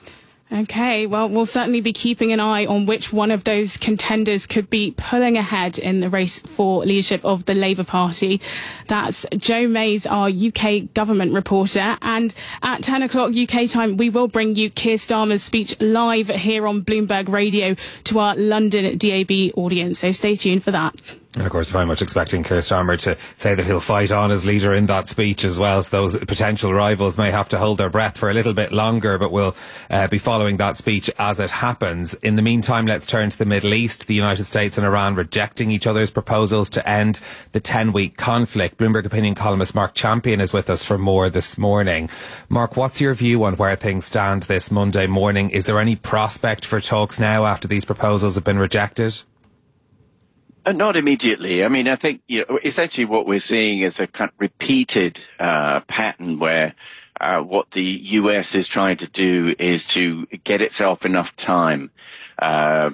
Okay, well, we'll certainly be keeping an eye on which one of those contenders could be pulling ahead in the race for leadership of the Labour Party. That's Joe Mays, our UK government reporter. And at 10 o'clock UK time, we will bring you Keir Starmer's speech live here on Bloomberg Radio to our London DAB audience. So stay tuned for that. And of course, very much expecting Keir Starmer to say that he'll fight on as leader in that speech as well. So those potential rivals may have to hold their breath for a little bit longer, but we'll be following that speech as it happens. In the meantime, let's turn to the Middle East. The United States and Iran rejecting each other's proposals to end the 10-week conflict. Bloomberg opinion columnist Mark Champion is with us for more this morning. Mark, what's your view on where things stand this Monday morning? Is there any prospect for talks now after these proposals have been rejected? Not immediately. I mean, I think essentially what we're seeing is a kind of repeated pattern where what the U.S. is trying to do is to get itself enough time, by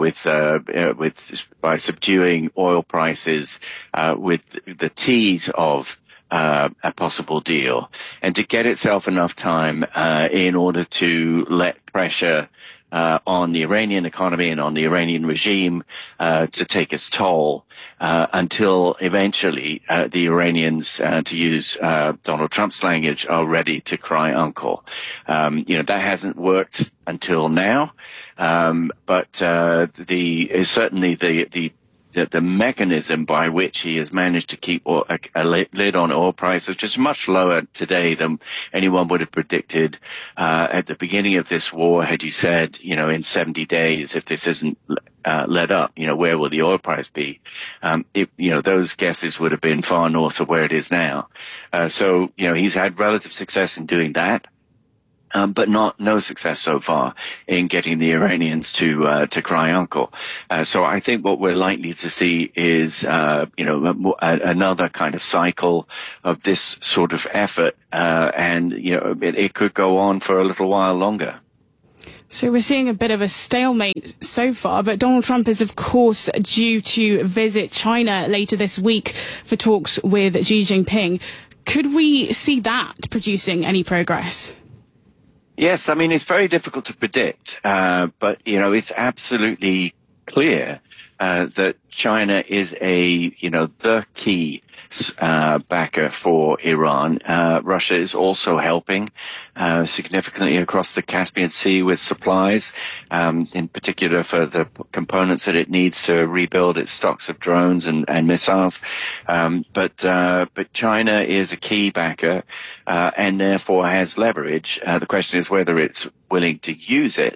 subduing oil prices, with the tease of a possible deal, and to get itself enough time in order to let pressure on the Iranian economy and on the Iranian regime to take its toll until eventually the Iranians, to use Donald Trump's language, are ready to cry uncle. That hasn't worked until now, but certainly the mechanism by which he has managed to keep a lid on oil prices, which is much lower today than anyone would have predicted at the beginning of this war. Had you said, in 70 days, if this isn't let up, where will the oil price be? Those guesses would have been far north of where it is now. So he's had relative success in doing that. But no success so far in getting the Iranians to cry uncle. So I think what we're likely to see is, another kind of cycle of this sort of effort, and it could go on for a little while longer. So we're seeing a bit of a stalemate so far, but Donald Trump is, of course, due to visit China later this week for talks with Xi Jinping. Could we see that producing any progress? Yes, I mean, it's very difficult to predict, but, it's absolutely clear that China is the key backer for Iran. Russia is also helping significantly across the Caspian Sea with supplies, in particular for the components that it needs to rebuild its stocks of drones and missiles. But China is a key backer and therefore has leverage. The question is whether it's willing to use it.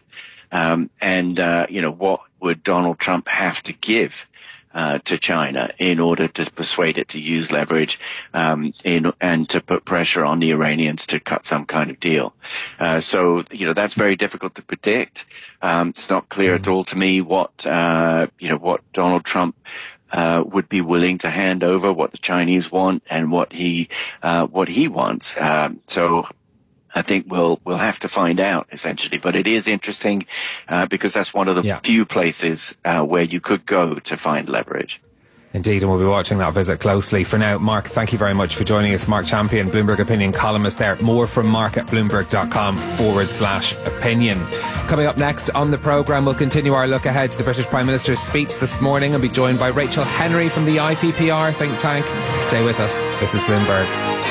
What would Donald Trump have to give to China in order to persuade it to use leverage and to put pressure on the Iranians to cut some kind of deal. So that's very difficult to predict. It's not clear at all to me what Donald Trump would be willing to hand over, what the Chinese want, and what he wants. So I think we'll have to find out, essentially. But it is interesting because that's one of the few places where you could go to find leverage. Indeed, and we'll be watching that visit closely. For now, Mark, thank you very much for joining us. Mark Champion, Bloomberg Opinion columnist there. More from Mark at bloomberg.com/opinion. Coming up next on the programme, we'll continue our look ahead to the British Prime Minister's speech this morning and be joined by Rachel Henry from the IPPR think tank. Stay with us. This is Bloomberg.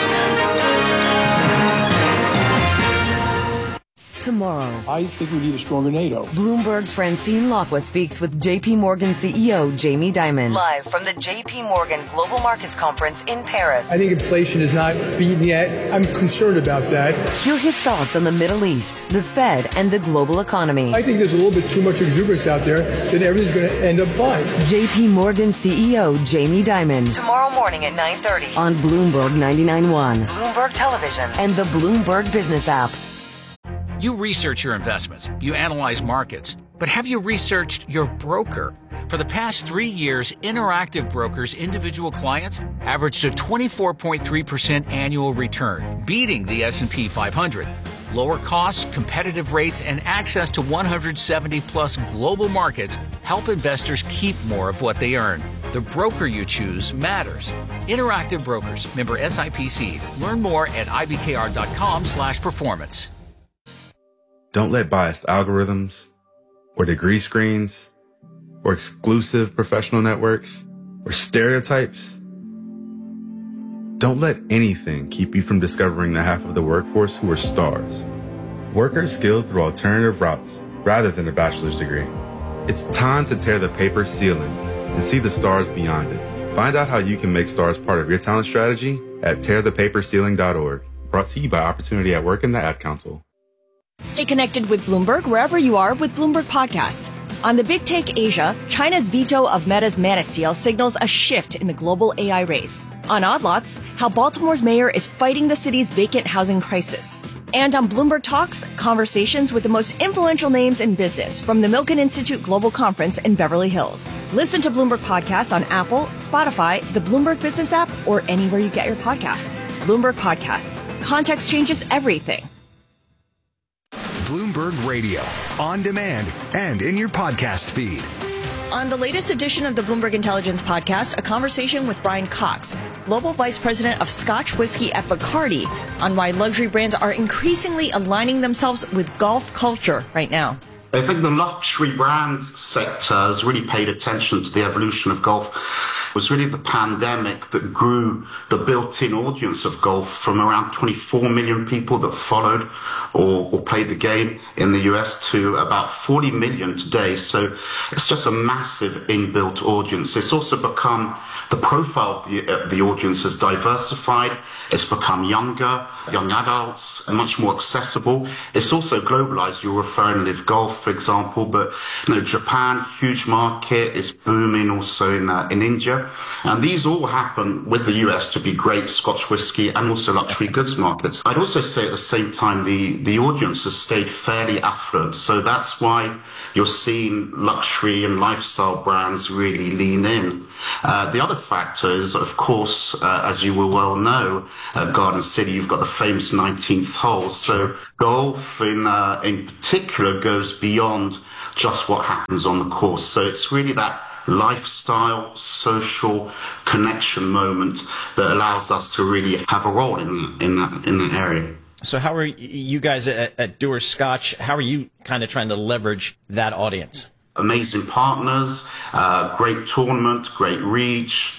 Tomorrow, I think we need a stronger NATO. Bloomberg's Francine Lacqua speaks with JP Morgan CEO Jamie Dimon. Live from the JP Morgan Global Markets Conference in Paris. I think inflation is not beaten yet. I'm concerned about that. Hear his thoughts on the Middle East, the Fed, and the global economy. I think there's a little bit too much exuberance out there, then everything's going to end up fine. JP Morgan CEO Jamie Dimon. Tomorrow morning at 9:30 on Bloomberg 99.1, Bloomberg Television, and the Bloomberg Business app. You research your investments, you analyze markets, but have you researched your broker? For the past 3 years, Interactive Brokers' individual clients averaged a 24.3% annual return, beating the S&P 500. Lower costs, competitive rates, and access to 170-plus global markets help investors keep more of what they earn. The broker you choose matters. Interactive Brokers, member SIPC. Learn more at ibkr.com/performance. Don't let biased algorithms, or degree screens, or exclusive professional networks, or stereotypes. Don't let anything keep you from discovering the half of the workforce who are stars. Workers skilled through alternative routes rather than a bachelor's degree. It's time to tear the paper ceiling and see the stars beyond it. Find out how you can make stars part of your talent strategy at tearthepaperceiling.org. Brought to you by Opportunity at Work and the Ad Council. Stay connected with Bloomberg wherever you are with Bloomberg Podcasts. On the Big Take Asia, China's veto of Meta's Manus deal signals a shift in the global AI race. On Odd Lots, how Baltimore's mayor is fighting the city's vacant housing crisis. And on Bloomberg Talks, conversations with the most influential names in business from the Milken Institute Global Conference in Beverly Hills. Listen to Bloomberg Podcasts on Apple, Spotify, the Bloomberg Business app, or anywhere you get your podcasts. Bloomberg Podcasts. Context changes everything. Bloomberg Radio, on demand and in your podcast feed. On the latest edition of the Bloomberg Intelligence Podcast, a conversation with Brian Cox, Global Vice President of Scotch Whisky at Bacardi, on why luxury brands are increasingly aligning themselves with golf culture right now. I think the luxury brand sector has really paid attention to the evolution of golf. It was really the pandemic that grew the built-in audience of golf from around 24 million people that followed or played the game in the US to about 40 million today. So it's just a massive inbuilt audience. It's also become, the profile of the audience has diversified. It's become younger, young adults, and much more accessible. It's also globalized. You're referring to Live Golf, for example, but Japan, huge market, is booming also in India. And these all happen with the US to be great Scotch whisky and also luxury goods markets. I'd also say at the same time, the audience has stayed fairly affluent. So that's why you're seeing luxury and lifestyle brands really lean in. The other factor is, of course, as you will well know, at Garden City, you've got the famous 19th hole. So golf in particular goes beyond just what happens on the course. So it's really that lifestyle, social connection moment that allows us to really have a role in that area. So how are you guys at Dewar's Scotch, how are you kind of trying to leverage that audience? Amazing partners, great tournament, great reach,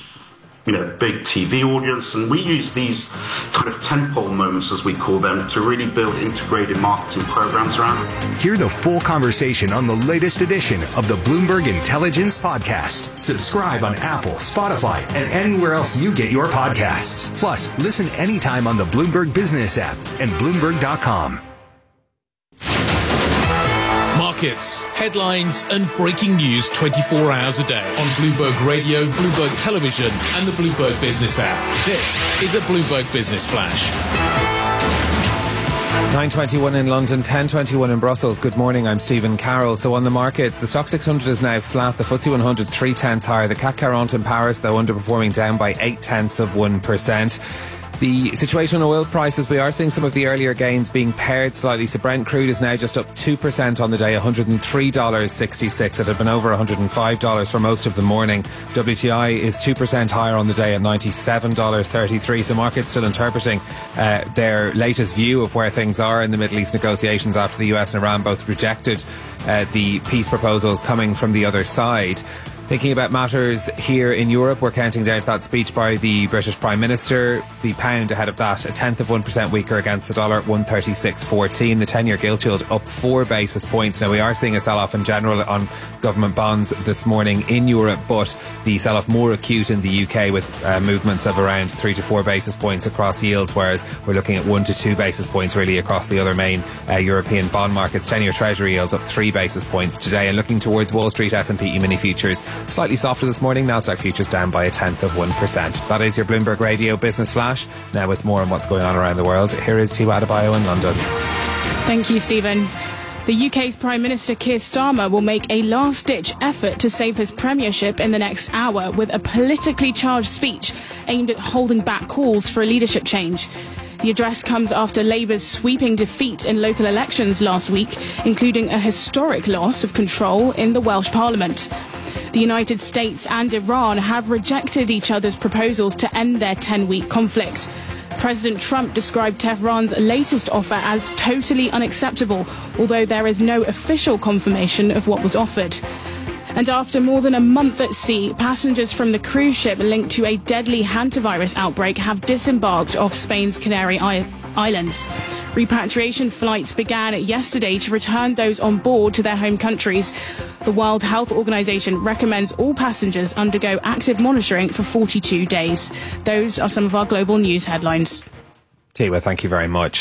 big TV audience, and we use these kind of tentpole moments, as we call them, to really build integrated marketing programs around. Hear the full conversation on the latest edition of the Bloomberg Intelligence Podcast. Subscribe on Apple, Spotify, and anywhere else you get your podcasts. Plus, listen anytime on the Bloomberg Business app and Bloomberg.com. Markets, headlines, and breaking news 24 hours a day on Bloomberg Radio, Bloomberg Television, and the Bloomberg Business app. This is a Bloomberg Business Flash. 9:21 in London, 10:21 in Brussels. Good morning, I'm Stephen Carroll. So on the markets, the Stoxx 600 is now flat. The FTSE 100 3/10 higher. The CAC 40 in Paris, though, underperforming, down by 0.8%. The situation on oil prices, we are seeing some of the earlier gains being pared slightly. So Brent crude is now just up 2% on the day, $103.66. It had been over $105 for most of the morning. WTI is 2% higher on the day at $97.33. So markets still interpreting their latest view of where things are in the Middle East negotiations after the US and Iran both rejected the peace proposals coming from the other side. Thinking about matters here in Europe, we're counting down to that speech by the British Prime Minister. The pound ahead of that, 0.1% weaker against the dollar, 136.14. The 10-year gilt yield up 4 basis points. Now, we are seeing a sell-off in general on government bonds this morning in Europe, but the sell-off more acute in the UK with movements of around 3 to 4 basis points across yields, whereas we're looking at 1 to 2 basis points really across the other main European bond markets. 10-year Treasury yields up 3 basis points today. And looking towards Wall Street, S&P E-mini futures slightly softer this morning. Nasdaq futures down by 0.1%. That is your Bloomberg Radio Business Flash. Now with more on what's going on around the world, here is Tiwa Adebayo in London. Thank you, Stephen. The UK's Prime Minister Keir Starmer will make a last-ditch effort to save his premiership in the next hour with a politically charged speech aimed at holding back calls for a leadership change. The address comes after Labour's sweeping defeat in local elections last week, including a historic loss of control in the Welsh Parliament. The United States and Iran have rejected each other's proposals to end their 10-week conflict. President Trump described Tehran's latest offer as totally unacceptable, although there is no official confirmation of what was offered. And after more than a month at sea, passengers from the cruise ship linked to a deadly hantavirus outbreak have disembarked off Spain's Canary Islands. Repatriation flights began yesterday to return those on board to their home countries. The World Health Organization recommends all passengers undergo active monitoring for 42 days. Those are some of our global news headlines. Tiwa, thank you very much.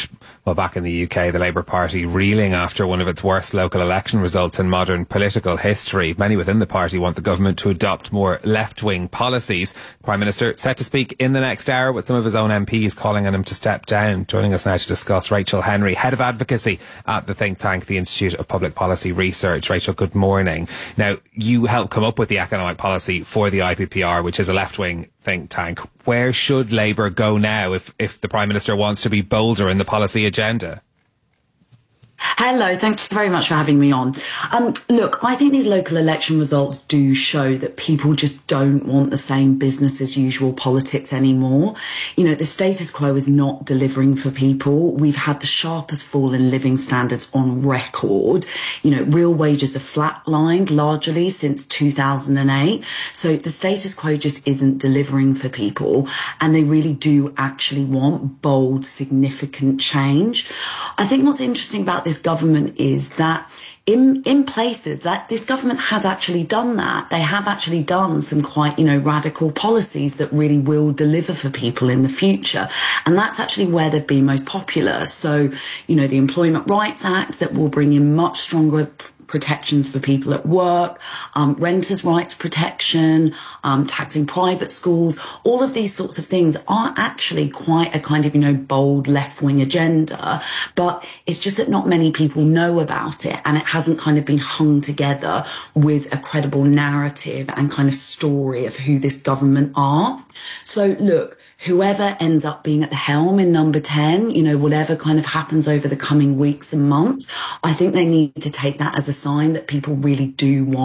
Well, back in the UK, the Labour Party reeling after one of its worst local election results in modern political history. Many within the party want the government to adopt more left-wing policies. The Prime Minister set to speak in the next hour with some of his own MPs calling on him to step down. Joining us now to discuss, Rachel Henry, Head of Advocacy at the think tank, the Institute of Public Policy Research. Rachel, good morning. Now, you helped come up with the economic policy for the IPPR, which is a left-wing think tank. Where should Labour go now if the Prime Minister wants to be bolder in the policy agenda? Hello, thanks very much for having me on. Look, I think these local election results do show that people just don't want the same business as usual politics anymore. You know, the status quo is not delivering for people. We've had the sharpest fall in living standards on record. You know, real wages are flatlined largely since 2008. So the status quo just isn't delivering for people, and they really do actually want bold, significant change. I think what's interesting about this government is that in places that this government has actually done that. They have actually done some quite, radical policies that really will deliver for people in the future. And that's actually where they've been most popular. So, the Employment Rights Act that will bring in much stronger protections for people at work, renters' rights protection, taxing private schools, all of these sorts of things are actually quite a kind of, bold left-wing agenda, but it's just that not many people know about it, and it hasn't kind of been hung together with a credible narrative and kind of story of who this government are. So look, whoever ends up being at the helm in number 10, whatever kind of happens over the coming weeks and months, I think they need to take that as a sign that people really do want